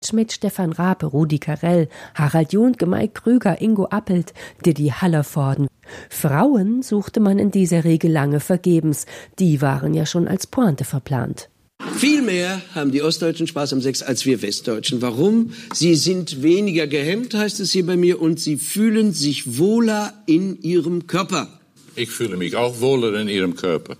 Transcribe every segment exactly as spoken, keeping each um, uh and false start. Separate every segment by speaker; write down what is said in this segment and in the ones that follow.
Speaker 1: Schmidt, Stefan Rape, Rudi Carrell, Harald Juhnke, Mike Krüger, Ingo Appelt, Didi Hallervorden. Frauen suchte man in dieser Regel lange vergebens. Die waren ja schon als Pointe verplant.
Speaker 2: Viel mehr haben die Ostdeutschen Spaß am Sex als wir Westdeutschen. Warum? Sie sind weniger gehemmt, heißt es hier bei mir, und sie fühlen sich wohler in ihrem Körper.
Speaker 3: Ich fühle mich auch wohler in ihrem Körper.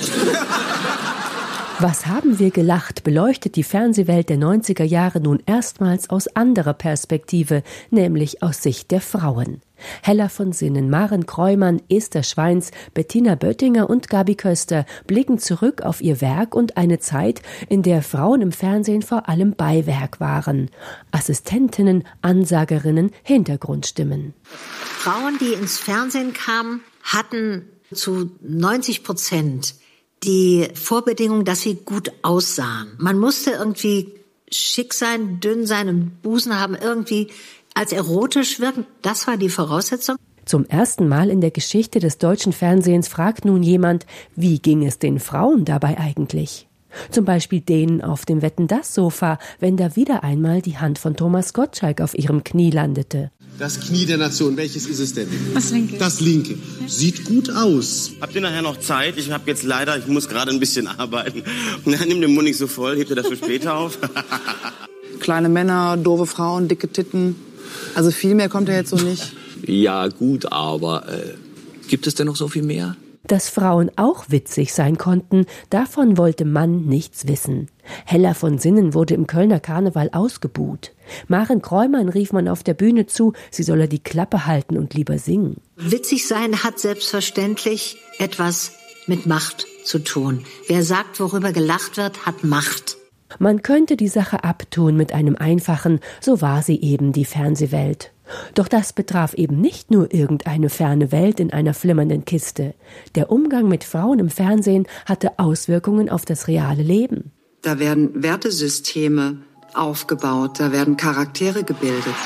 Speaker 1: Was haben wir gelacht, beleuchtet die Fernsehwelt der neunziger Jahre nun erstmals aus anderer Perspektive, nämlich aus Sicht der Frauen. Hella von Sinnen, Maren Kreumann, Esther Schweins, Bettina Böttinger und Gabi Köster blicken zurück auf ihr Werk und eine Zeit, in der Frauen im Fernsehen vor allem Beiwerk waren. Assistentinnen, Ansagerinnen, Hintergrundstimmen.
Speaker 4: Frauen, die ins Fernsehen kamen, hatten zu neunzig Prozent die Vorbedingung, dass sie gut aussahen. Man musste irgendwie schick sein, dünn sein und Busen haben, irgendwie als erotisch wirken. Das war die Voraussetzung.
Speaker 1: Zum ersten Mal in der Geschichte des deutschen Fernsehens fragt nun jemand, wie ging es den Frauen dabei eigentlich? Zum Beispiel denen auf dem Wetten-dass-Sofa, wenn da wieder einmal die Hand von Thomas Gottschalk auf ihrem Knie landete.
Speaker 5: Das Knie der Nation, welches ist es denn?
Speaker 6: Das linke.
Speaker 5: Das linke. Sieht gut aus.
Speaker 7: Habt ihr nachher noch Zeit? Ich habe jetzt leider, ich muss gerade ein bisschen arbeiten. Nimm den Mund nicht so voll, hebt ihr das für später auf?
Speaker 6: Kleine Männer, doofe Frauen, dicke Titten. Also viel mehr kommt ja jetzt so nicht.
Speaker 8: Ja gut, aber äh, gibt es denn noch so viel mehr?
Speaker 1: Dass Frauen auch witzig sein konnten, davon wollte man nichts wissen. Hella von Sinnen wurde im Kölner Karneval ausgebuht. Maren Kreumann rief man auf der Bühne zu, sie solle die Klappe halten und lieber singen.
Speaker 4: Witzig sein hat selbstverständlich etwas mit Macht zu tun. Wer sagt, worüber gelacht wird, hat Macht.
Speaker 1: Man könnte die Sache abtun mit einem einfachen, so war sie eben die Fernsehwelt. Doch das betraf eben nicht nur irgendeine ferne Welt in einer flimmernden Kiste. Der Umgang mit Frauen im Fernsehen hatte Auswirkungen auf das reale Leben.
Speaker 9: Da werden Wertesysteme aufgebaut, da werden Charaktere gebildet.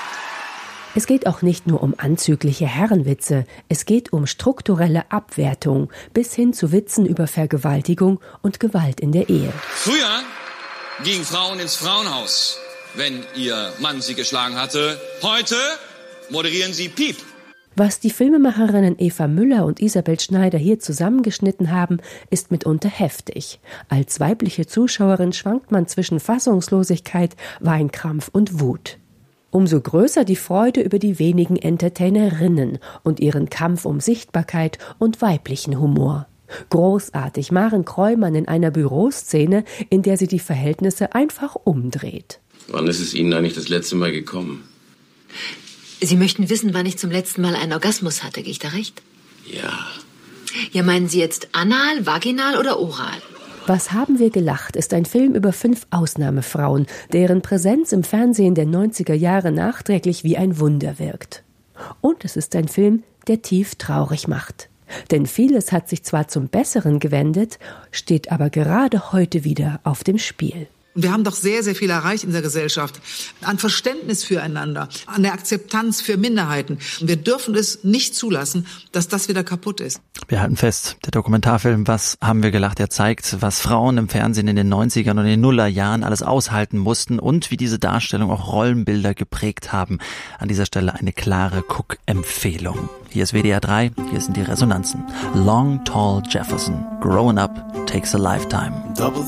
Speaker 1: Es geht auch nicht nur um anzügliche Herrenwitze, es geht um strukturelle Abwertung bis hin zu Witzen über Vergewaltigung und Gewalt in der Ehe.
Speaker 10: Früher gingen Frauen ins Frauenhaus, wenn ihr Mann sie geschlagen hatte. Heute moderieren sie Piep.
Speaker 1: Was die Filmemacherinnen Eva Müller und Isabel Schneider hier zusammengeschnitten haben, ist mitunter heftig. Als weibliche Zuschauerin schwankt man zwischen Fassungslosigkeit, Weinkrampf und Wut. Umso größer die Freude über die wenigen Entertainerinnen und ihren Kampf um Sichtbarkeit und weiblichen Humor. Großartig, Maren Kreumann in einer Büroszene, in der sie die Verhältnisse einfach umdreht.
Speaker 7: Wann ist es Ihnen eigentlich das letzte Mal gekommen?
Speaker 4: Sie möchten wissen, wann ich zum letzten Mal einen Orgasmus hatte, gehe ich da recht?
Speaker 7: Ja.
Speaker 4: Ja, meinen Sie jetzt anal, vaginal oder oral?
Speaker 1: Was haben wir gelacht ist ein Film über fünf Ausnahmefrauen, deren Präsenz im Fernsehen der neunziger Jahre nachträglich wie ein Wunder wirkt. Und es ist ein Film, der tief traurig macht. Denn vieles hat sich zwar zum Besseren gewendet, steht aber gerade heute wieder auf dem Spiel.
Speaker 6: Wir haben doch sehr, sehr viel erreicht in der Gesellschaft. An Verständnis füreinander, an der Akzeptanz für Minderheiten. Wir dürfen es nicht zulassen, dass das wieder kaputt ist.
Speaker 11: Wir halten fest, der Dokumentarfilm Was haben wir gelacht? Er zeigt, was Frauen im Fernsehen in den neunzigern und in den Nullerjahren alles aushalten mussten und wie diese Darstellung auch Rollenbilder geprägt haben. An dieser Stelle eine klare Guck-Empfehlung. Hier ist W D R drei, hier sind die Resonanzen. Long Tall Jefferson, Growing Up takes a lifetime.